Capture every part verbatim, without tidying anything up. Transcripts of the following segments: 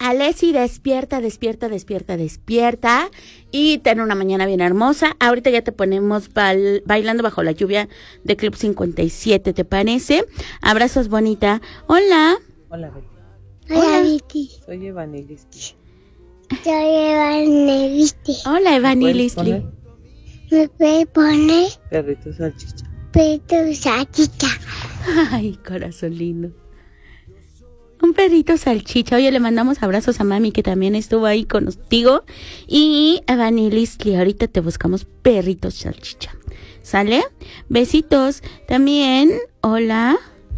Alessi, despierta, despierta, despierta, despierta. Y ten una mañana bien hermosa. Ahorita ya te ponemos bal- bailando bajo la lluvia de Club cincuenta y siete, ¿te parece? Abrazos, bonita. Hola. Hola, Betty. Hola, Vicky. Soy Evanilisli. Soy Evanilisli. Hola, Evanilisli. ¿Me puede poner? Perrito salchicha. Perrito salchicha. Ay, corazón lindo. Un perrito salchicha. Oye, le mandamos abrazos a mami que también estuvo ahí contigo. Y Evanilisli, ahorita te buscamos perrito salchicha. ¿Sale? Besitos. También, hola.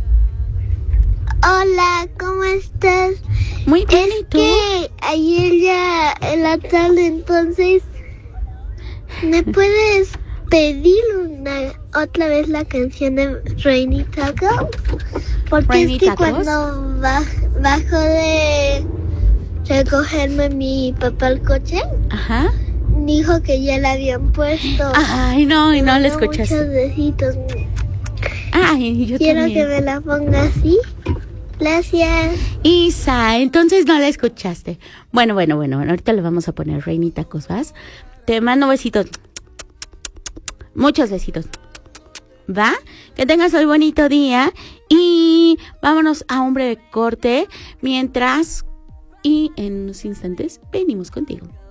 Hola, ¿cómo estás? Muy bien, es ¿y tú? Que ayer ya en la tarde, entonces, ¿me puedes pedir una otra vez la canción de Rainy Tacos? Porque Rainy es que Tacos. cuando baj- bajo de recogerme mi papá al coche, Ajá. dijo que ya la habían puesto. Ay, no, y no Me le dio escuchaste. Muchos besitos. Ay, yo Quiero también. que me la ponga así. Gracias. Isa, entonces no la escuchaste. Bueno, bueno, bueno, ahorita le vamos a poner Rainy Tacos, ¿vas? Te mando besitos. Muchos besitos. ¿Va? Que tengas hoy bonito día. Y vámonos a un breve corte. Mientras, y en unos instantes, venimos contigo.